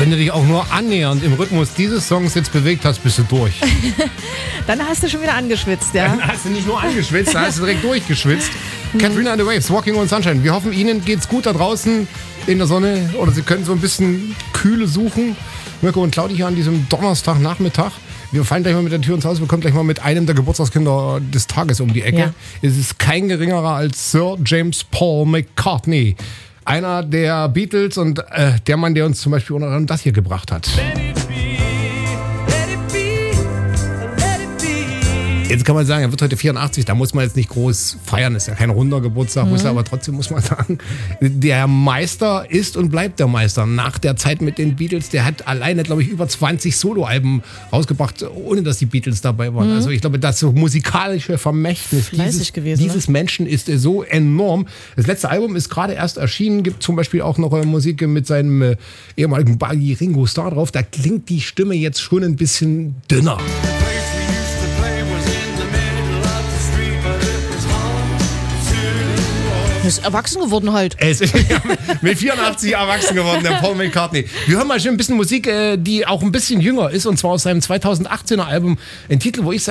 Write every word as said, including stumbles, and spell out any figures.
Wenn du dich auch nur annähernd im Rhythmus dieses Songs jetzt bewegt hast, bist du durch. Dann hast du schon wieder angeschwitzt, ja? Dann hast du nicht nur angeschwitzt, dann hast du direkt durchgeschwitzt. Katrina and the Waves, Walking on Sunshine. Wir hoffen, Ihnen geht's gut da draußen in der Sonne oder Sie können so ein bisschen Kühle suchen. Mirko und Claudia hier an diesem Donnerstagnachmittag. Wir fallen gleich mal mit der Tür ins Haus. Wir kommen gleich mal mit einem der Geburtstagskinder des Tages um die Ecke. Ja. Es ist kein geringerer als Sir James Paul McCartney. Einer der Beatles und äh, der Mann, der uns zum Beispiel unter anderem das hier gebracht hat. Jetzt kann man sagen, er wird heute vierundachtzig, da muss man jetzt nicht groß feiern, ist ja kein runder Geburtstag, mhm. muss er, aber trotzdem muss man sagen, der Meister ist und bleibt der Meister. Nach der Zeit mit den Beatles, der hat alleine, glaube ich, über zwanzig Soloalben rausgebracht, ohne dass die Beatles dabei waren. Mhm. Also ich glaube, das musikalische Vermächtnis dieses, gewesen, dieses ne? Menschen ist so enorm. Das letzte Album ist gerade erst erschienen, gibt zum Beispiel auch noch Musik mit seinem äh, ehemaligen Buddy Ringo Starr drauf. Da klingt die Stimme jetzt schon ein bisschen dünner. Er ist erwachsen geworden halt. Er ist mit vierundachtzig erwachsen geworden, der Paul McCartney. Wir hören mal schon ein bisschen Musik, die auch ein bisschen jünger ist, und zwar aus seinem zweitausendachtzehner Album. Ein Titel, wo ich sage,